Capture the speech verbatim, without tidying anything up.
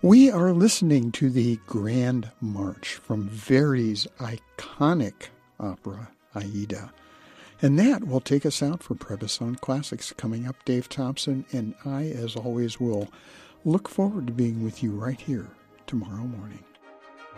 We are listening to the Grand March from Verdi's iconic opera, Aida. And that will take us out for Prebison Classics. Coming up, Dave Thompson, and I, as always, will look forward to being with you right here tomorrow morning.